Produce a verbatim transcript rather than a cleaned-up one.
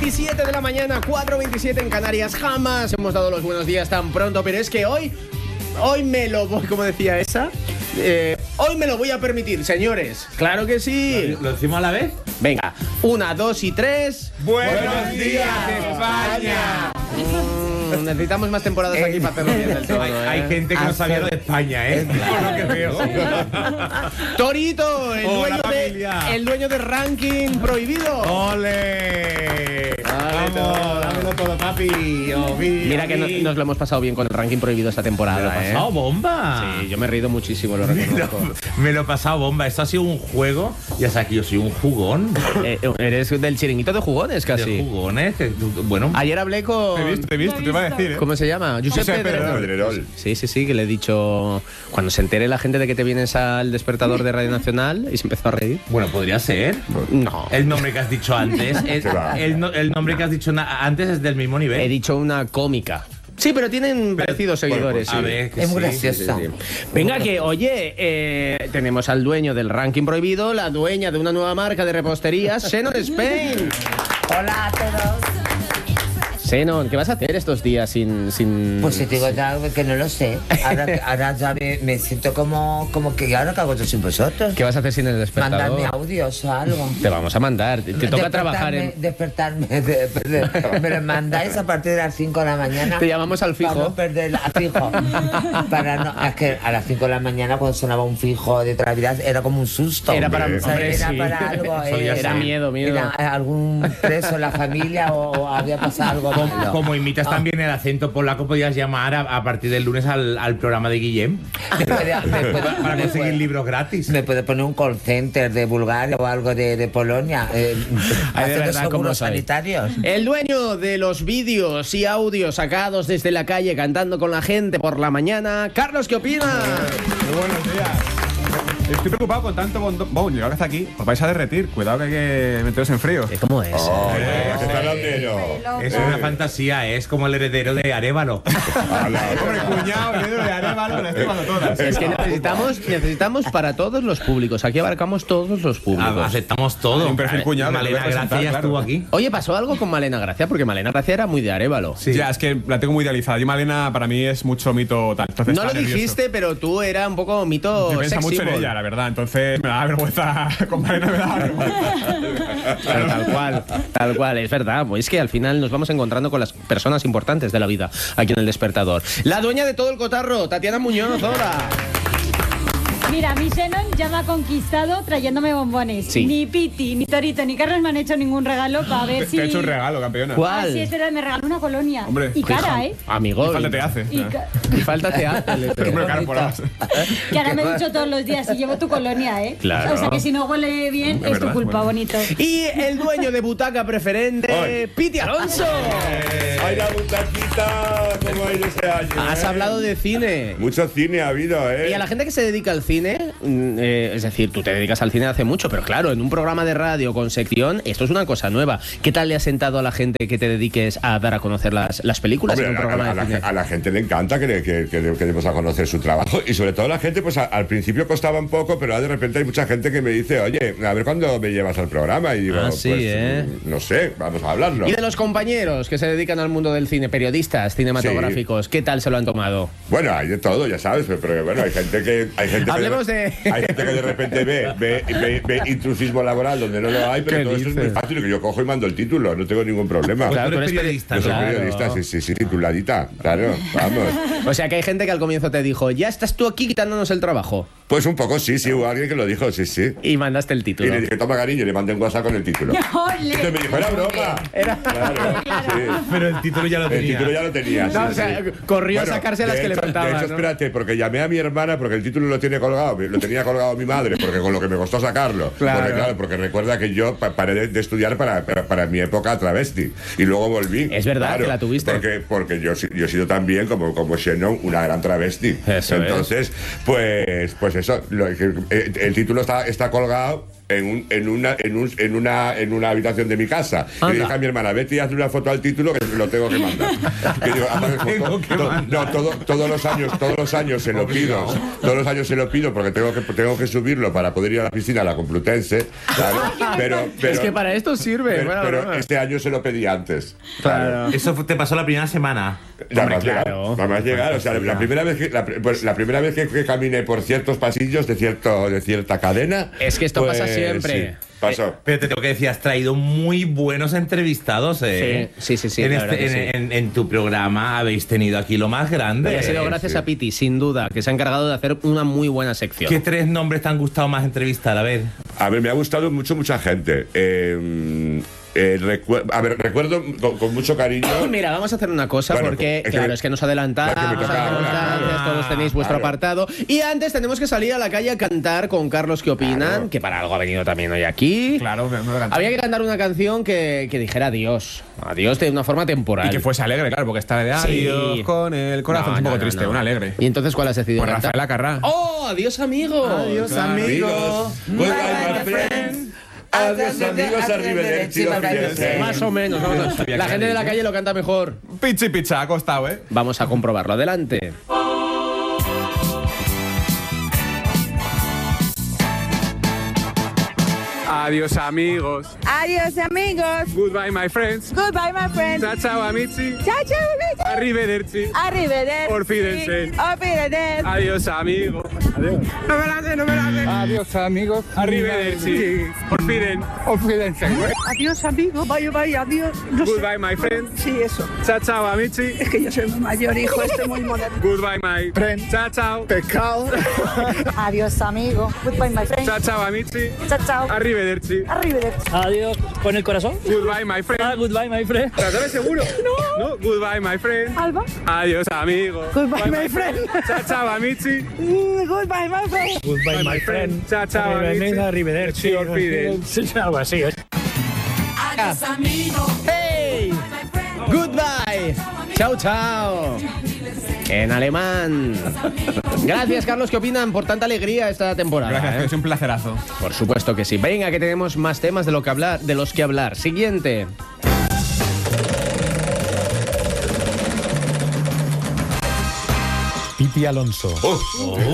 veintisiete de la mañana, cuatro veintisiete en Canarias. Jamás hemos dado los buenos días tan pronto, pero es que hoy, hoy me lo voy, como decía esa, eh, hoy me lo voy a permitir, señores. Claro que sí. ¿Lo decimos a la vez? Venga, una, dos y tres. ¡Buenos días, España! Mm, necesitamos más temporadas aquí para hacerlo bien del todo. Hay, ¿eh? hay gente que no sabía lo de España, ¿eh? Por lo que veo. Torito, el, Hola, dueño familia. de, el dueño de Ranking Prohibido. ¡Ole! Vale, todo. Vamos, dámelo todo, papi. Obi, Mira que no- obi. nos lo hemos pasado bien con el Ranking Prohibido esta temporada. Me lo he ¿eh? pasado bomba. Sí, yo me he reído muchísimo, lo Me lo, reconozco. me lo he pasado bomba. Esto ha sido un juego. Ya sabes que yo soy un jugón. Eh, eres del chiringuito de jugones, casi. De jugones. que- bueno, Ayer hablé con... Te he visto, te he visto, te iba a decir, ¿eh? ¿Cómo se llama? Josep Josep Pedrerol. Pedrerol. Sí, sí, sí, que le he dicho... Cuando se entere la gente de que te vienes al despertador de Radio Nacional, y se empezó a reír. bueno, podría ser. No. El nombre que has dicho antes. es- Se va. el, no- el nombre que has dicho na- antes es del mismo nivel. He dicho una cómica. Sí, pero tienen parecidos seguidores. A sí. ver, que Es muy sí. graciosa. Venga, que, oye, eh, tenemos al dueño del Ranking Prohibido, la dueña de una nueva marca de reposterías, Xenon Spain. Hola a todos. Xenon, ¿qué vas a hacer estos días sin...? sin... Pues te digo ya que no lo sé. Ahora, ahora ya me, me siento como, como que ahora que hago yo sin vosotros. ¿Qué vas a hacer sin el despertador? Mandarme audios o algo. Te vamos a mandar. Te, te toca Despertarme- trabajar en... Despertarme. de- de- me lo mandáis a partir de las cinco de la mañana. Te llamamos al fijo. Para no perder la- al fijo. Para no, es que a las cinco de la mañana cuando sonaba un fijo de Travidad era como un susto. Era para- O sea, hombre, era sí. para algo. Solía ser. Miedo, miedo. Era algún preso en la familia o, o había pasado algo malo. Como imitas Ah. también el acento polaco, podías llamar a, a partir del lunes al, al programa de Guillem Me puede- me puede- para me conseguir puede- libros gratis. Me puede poner un call center de Bulgaria o algo de, de Polonia. Eh, Ay, de hacer verdad, los ¿cómo seguros soy? sanitarios. El dueño de los vídeos y audios sacados desde la calle cantando con la gente por la mañana, Carlos, ¿qué opinas? Muy buenos días. Estoy preocupado con tanto bondo- Bueno, llegado hasta aquí, os vais a derretir. Cuidado que hay que meteros en frío. ¿Cómo es? Es una fantasía, es como el heredero de Arévalo. Hombre, cuñado, el dedo de Arévalo, las estoy mandando todas. Es que necesitamos, necesitamos para todos los públicos. Aquí abarcamos todos los Ah, públicos. Aceptamos todo. Hay un perfil cuñado, lo Malena voy a presentar, Gracia ya claro. estuvo aquí. Oye, pasó algo con Malena Gracia, porque Malena Gracia era muy de Arévalo. Sí. Ya, es que la tengo muy idealizada. Yo, Malena, para mí es mucho mito tal. Entonces No lo estaba nervioso. dijiste, pero tú era un poco mito Yo pienso sex mucho en symbol. ella, la verdad. Entonces me da vergüenza. Con Malena me da vergüenza. Claro, tal cual, tal cual, es verdad. Pues es que al final nos vamos encontrando con las personas importantes de la vida aquí en El Despertador. La dueña de todo el cotarro, Tatiana Muñoz, hola. Mira, mi Xenon ya me ha conquistado trayéndome bombones. Sí. Ni Piti, ni Torito, ni Carlos me han hecho ningún regalo para ver Te, si... te he hecho un regalo, campeona. ¿Cuál? Ah, sí, espera, me regaló una colonia. Hombre, y cara, fija. ¿eh? Amigo. ¿Qué falta te hace? Y ca- Y falta te hace. le- Pero hombre, claro, por ahora. Que ahora me he dicho todos los días, si llevo tu colonia, ¿eh? Claro. O sea que si no huele bien, Es es tu verdad, culpa, bueno. bonito. Y el dueño de butaca preferente, Ay. Piti Alonso. ¡Ay, la butaquita! ¿Cómo ha ido ese año? Has eh? hablado de cine. Mucho cine ha habido, ¿eh? Y a la gente que se dedica al cine, mm, eh, es decir, tú te dedicas al cine hace mucho, pero claro, en un programa de radio con sección, esto es una cosa nueva. ¿Qué tal le ha sentado a la gente que te dediques a dar a conocer las, las películas Hombre, en un a, programa a- a de la, cine? a la gente le encanta que, le- que, que, que demos a conocer su trabajo y sobre todo la gente, pues a- al principio costaba un poco, pero ahora de repente hay mucha gente que me dice, oye, a ver cuándo me llevas al programa y digo, Ah, sí, pues ¿eh? mm, no sé, vamos a hablarlo. Y de los compañeros que se dedican al mundo del cine, periodistas cinematográficos, ¿qué tal se lo han tomado? Bueno, hay de todo, ya sabes, pero, pero bueno, hay gente que hay gente Hablemos que, de- hay gente que de repente ve, ve, ve, ve intrusismo laboral donde no lo hay, pero ¿Qué todo esto es dices? muy fácil, que yo cojo y mando el título, no tengo ningún problema. Claro, tú eres tú eres periodista, Yo soy claro. periodista, sí, sí, sí, tituladita, claro, vamos. O sea que hay gente que al comienzo te dijo, ya estás tú aquí quitándonos el trabajo. Pues un poco sí, sí, hubo alguien que lo dijo, sí, sí. Y mandaste el Y título. le dije, toma cariño, y le mandé un WhatsApp con el título. ¡Ole! Entonces me dijo, era broma. Era- Claro, sí. Pero el título ya lo El tenía. título ya lo tenía. sí, No, o sea, sí. corrió a sacarse las de que le hecho- faltaban, De hecho, ¿no? espérate, porque llamé a mi hermana porque el título lo tiene colgado, lo tenía colgado mi madre, porque con lo que me costó sacarlo. Claro. Porque, claro, porque recuerda que yo pa- paré de, de estudiar para, para, para mi época travesti y luego volví. Es verdad Claro, que la tuviste. Porque, porque yo, he- yo he sido también, como, como Xenon, una gran travesti. Eso es. Entonces, pues, pues eso, lo- el, el título está, está colgado. en, un, en, una, en, un, en, una, en una habitación de mi casa. Y le dije a mi hermana, vete y hazle una foto al título que lo tengo que mandar. Que digo, foto, to, no, todo, todos los años, todos los años se lo pido. Todos los años se lo pido porque tengo que, tengo que subirlo para poder ir a la piscina a la Complutense. ¿Sabes? Pero, pero, es que para esto sirve. Pero, bueno, pero bueno. este año se lo pedí antes. Claro. Eso te pasó la primera semana. Nada más claro. llegar, nada más llegar. O sea, la primera vez que la, pues, la primera vez que, que caminé por ciertos pasillos de cierto de cierta cadena. Es que esto pues, pasa siempre. Sí, pasó. Eh, pero te tengo que decir, has traído muy buenos entrevistados, ¿eh? Sí, sí, sí, sí, En, la este- verdad que en- sí. en- en tu programa habéis tenido aquí lo más grande. Y ha sido ¿eh? gracias sí. a Piti, sin duda, que se ha encargado de hacer una muy buena sección. ¿Qué tres nombres te han gustado más entrevistar? A ver. A ver, me ha gustado mucho, mucha gente. Eh, eh, recu- a ver, recuerdo con, con mucho cariño. Mira, vamos a hacer una cosa Bueno, porque, es que claro, me- es que nos adelantamos, es que me toca a las ahora, circunstancias, claro. todos tenéis vuestro Claro. apartado. Y antes tenemos que salir a la calle a cantar con Carlos, ¿qué opinan? Claro. Que para algo ha venido también hoy aquí. Claro, me- me lo canté. Había que cantar una canción que, que dijera adiós. Adiós de una forma temporal. Y que fuese alegre, claro, porque está de adiós Sí. con el corazón No, un poco no, no, triste, no. una alegre. ¿Y entonces cuál has decidido Pues cantar? Rafaela Carrá. ¡Oh, adiós, amigo! Adiós, Amigos, goodbye, my friend. Adiós, amigos, arrivederci, auf Wiedersehen. Más o menos. Vamos a- sabía La que gente era de la eso. calle lo canta mejor. Pichi picha, ha costado, ¿eh? Vamos a comprobarlo. Adelante. Adiós, amigos. Adiós, amigos. Goodbye, my friends. Goodbye, my friends. Ciao, ciao, amici. Ciao, ciao, amici. Arrivederci. Arrivederci. Auf Wiedersehen. Auf Wiedersehen. Adiós, amigos. Adiós. No me la sé, no me la sé. Adiós, amigos. Arrivederci. Auf Wiedersehen. Auf Wiedersehen. Adiós, amigo. Bye, bye, adiós. No sé. Goodbye, my friend. Sí, eso. Ciao, ciao, amici. Es que yo soy muy mayor, hijo. Estoy muy moderno. Goodbye, my friend. Ciao, ciao. Pecado. Adiós, amigo. Goodbye, my friend. Ciao, ciao, amici. Chao, chao. Arrivederci. Arrivederci. Adiós con el corazón. Goodbye, my friend. Ah, goodbye, my friend. ¿La sabes seguro? No. No. Goodbye, my friend. Alba. Adiós, amigo. Goodbye, my friend. Ciao, ciao, amici. Mm, Goodbye, my friend. Goodbye, my friend. Ciao, ciao, amici. Arrivederci. Auf Wiedersehen. Sí, algo así. ¿eh? ¡Hey! ¡Goodbye! ¡Chao, chao! En alemán. Gracias, Carlos. ¿Qué opinan por tanta alegría esta temporada? Gracias, eh? es un placerazo. Por supuesto que sí. Venga, que tenemos más temas de, lo que hablar, de los que hablar. Siguiente. Pipi Alonso. Oh.